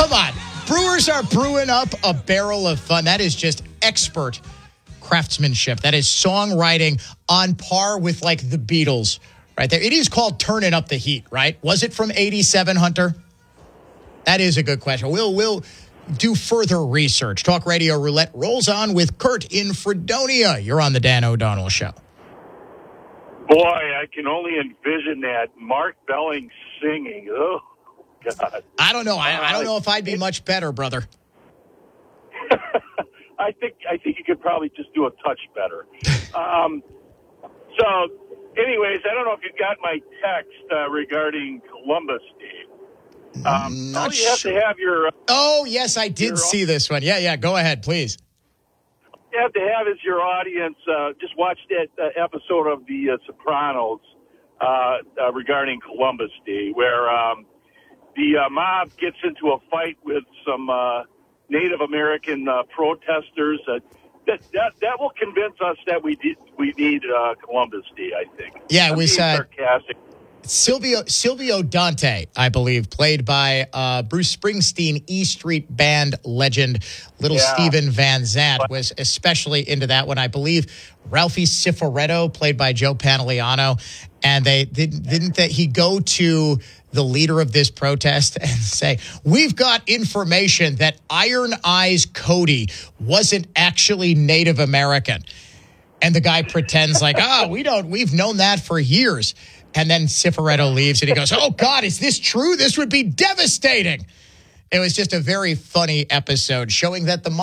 Come on. Brewers are brewing up a barrel of fun. That is just expert craftsmanship. That is songwriting on par with like the Beatles right there. It is called Turning Up the Heat, right? Was it from 87, Hunter? That is a good question. We'll do further research. Talk Radio Roulette rolls on with Kurt in Fredonia. You're on the Dan O'Donnell Show. Boy, I can only envision that. Mark Belling singing. Oh, God. I don't know. I don't know if I'd be much better, brother. I think you could probably just do a touch better. So, anyways, I don't know if you got my text regarding Columbus Day. All you have to have your... oh, yes, I did see this one. Yeah, go ahead, please. All you have to have is your audience just watch that episode of The Sopranos regarding Columbus Day, where the mob gets into a fight with some Native American protesters. That will convince us that we need Columbus Day, I think. Yeah, it was sarcastic. Silvio Dante, I believe, played by Bruce Springsteen, E Street Band legend, little Steven Van Zandt, was especially into that one. I believe Ralphie Cifaretto, played by Joe Pantoliano, and they didn't he go to the leader of this protest and say, we've got information that Iron Eyes Cody wasn't actually Native American. And the guy pretends like, we've known that for years. And then Cifaretto leaves and he goes, oh, God, is this true? This would be devastating. It was just a very funny episode showing that the